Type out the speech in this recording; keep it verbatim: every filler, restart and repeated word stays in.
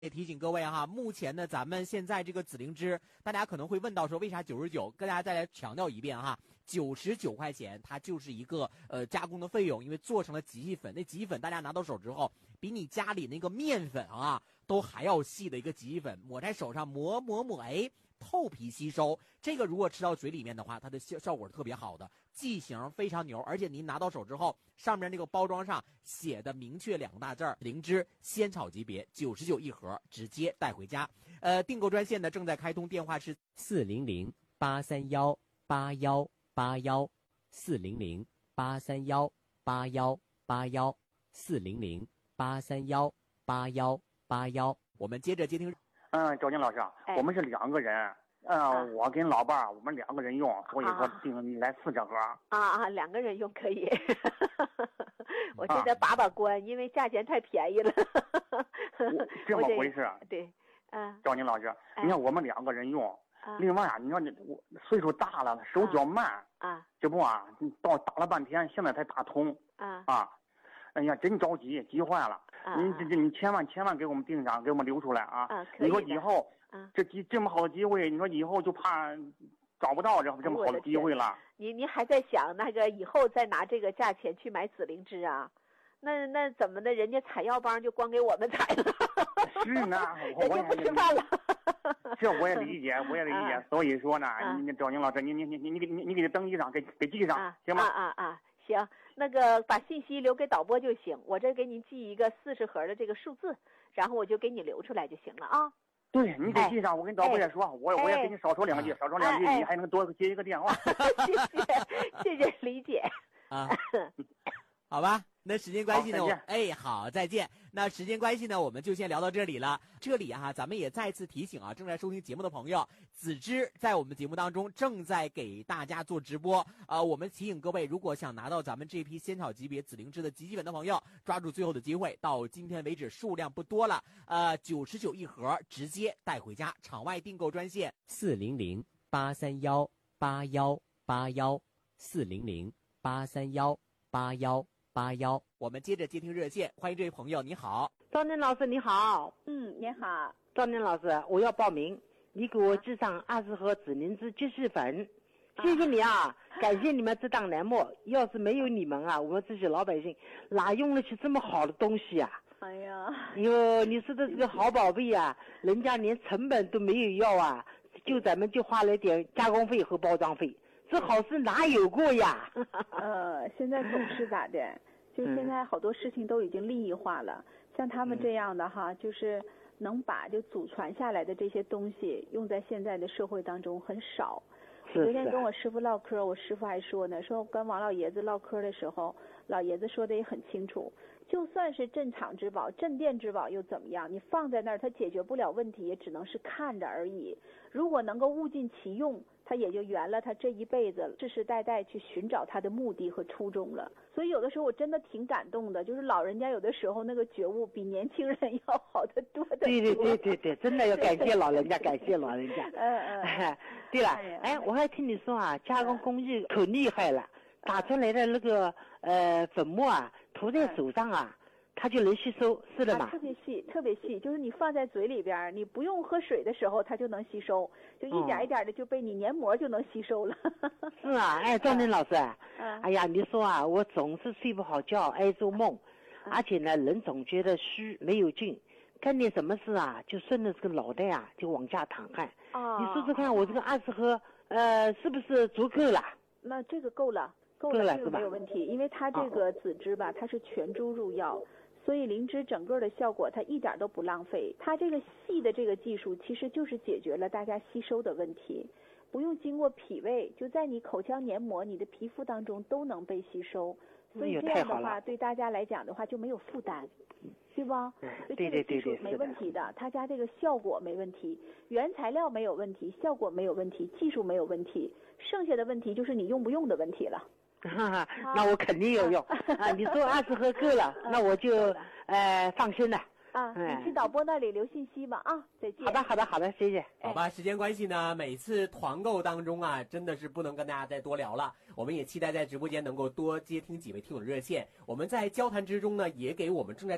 也提醒各位哈，目前呢，咱们现在这个紫灵芝，大家可能会问到说为啥九十九？跟大家再来强调一遍哈，九十九块钱它就是一个呃加工的费用，因为做成了极细粉，那极细粉大家拿到手之后，比你家里那个面粉啊都还要细的一个极细粉，抹在手上抹抹抹，哎，透皮吸收。这个如果吃到嘴里面的话，它的效效果是特别好的，剂型非常牛，而且您拿到手之后，上面那个包装上写的明确两个大字儿：灵芝仙草级别，九十九一盒，直接带回家。呃，订购专线呢正在开通，电话是四零零八三幺八幺八幺，四零零八三幺八幺八幺，四零零八三幺八幺八幺。我们接着接听。 嗯，赵静老师， 哎、 我们是两个人。嗯、呃啊，我跟老伴儿，我们两个人用，所以说订来四十盒。 啊啊，两个人用可以。我现在把把关，啊、因为价钱太便宜了。 这么回事？ 对，嗯、啊。 赵宁老师， 哎、 你看我们两个人用， 啊、 另外啊，你说你我岁数大了，手脚慢啊， 这不啊，到打了半天，现在才打通啊啊。哎呀，真着急，急坏了！ 啊、 你这这你千万千万给我们订上，给我们留出来啊！ 啊， 你说以后， 啊， 这机这么好的机会，你说以后就怕找不到这这么好的机会了。 你你还在想那个以后再拿这个价钱去买紫灵芝啊？那那怎么的？人家采药帮就光给我们采了。 是呢，我我也不吃饭了。 这我也理解，我也理解。 啊、 所以说呢， 啊、 你赵宁老师，你你你你你给你你给他登记上，给给记上， 啊、 行吗？ 啊啊啊！行，那个把信息留给导播就行，我这给您记一个四十盒的这个数字，然后我就给你留出来就行了啊。 对，你得记上，我跟导播也说， 哎、 我我也给你少说两句，哎、少说两句， 哎、 你还能多接一个电话。 谢谢，谢谢理解啊。好吧，那时间关系呢，哎，好，再见。那时间关系呢，我们就先聊到这里了。这里哈、啊，咱们也再次提醒啊，正在收听节目的朋友，紫芝在我们节目当中正在给大家做直播。呃，我们提醒各位，如果想拿到咱们这批仙草级别紫灵芝的极细粉的朋友，抓住最后的机会，到今天为止数量不多了，呃，九十九一盒，直接带回家。场外订购专线四零零八三幺八幺八幺，四零零八三幺八幺。八幺，我们接着接听热线，欢迎这位朋友，你好， 赵宁老师，你好。 嗯，你好， 赵宁老师，我要报名，你给我寄上二十盒紫灵芝极细粉，啊、谢谢你啊，感谢你们这档栏目，要是没有你们啊，我们这些老百姓哪用得起这么好的东西啊？ 哎呀， 哟，你说的这个好宝贝啊，人家连成本都没有要啊，就咱们就花了点加工费和包装费。这好事哪有过呀？ 呃，现在总是咋的？就现在好多事情都已经利益化了。嗯、像他们这样的哈，就是能把就祖传下来的这些东西用在现在的社会当中很少。 我昨天跟我师傅唠嗑，我师傅还说呢，说跟王老爷子唠嗑的时候，老爷子说的也很清楚，就算是镇场之宝、镇店之宝又怎么样？你放在那儿，它解决不了问题，也只能是看着而已。如果能够物尽其用，他也就圆了他这一辈子世世代代去寻找他的目的和初衷了。所以有的时候我真的挺感动的，就是老人家有的时候那个觉悟比年轻人要好得多得多。 对对对对对，真的要感谢老人家，感谢老人家。 嗯嗯。 哎，对了，哎，我还听你说啊，加工工艺可厉害了，打出来的那个呃粉末啊，涂在手上啊。它就能吸收，是的嘛？ 特别细，特别细，就是你放在嘴里边，你不用喝水的时候，它就能吸收，就一点一点的就被你黏膜就能吸收了。 是啊，哎，赵林老师， 嗯、 哎呀，你说啊，我总是睡不好觉，爱做梦， 嗯、 而且呢，人总觉得虚没有劲，干点什么事啊，就顺着这个脑袋啊，就往下淌汗。 哦， 你说说看，我这个二十盒，呃，是不是足够了？ 那这个够了，够了， 这个没有问题，因为它这个紫芝吧，它是全株入药。所以灵芝整个的效果它一点都不浪费，它这个细的这个技术其实就是解决了大家吸收的问题，不用经过脾胃，就在你口腔黏膜、你的皮肤当中都能被吸收。所以这样的话，对大家来讲的话就没有负担，对吧？ 对对对对对， 没问题的。他家这个效果没问题，原材料没有问题，效果没有问题，技术没有问题，剩下的问题就是你用不用的问题了。 哈哈，那我肯定要用啊！你说二十盒够了，那我就呃放心了啊。你去导播那里留信息吧啊！再见。 好的，好的，好的，谢谢。 好吧，时间关系呢，每次团购当中啊，真的是不能跟大家再多聊了。我们也期待在直播间能够多接听几位听友的热线。我们在交谈之中呢，也给我们正在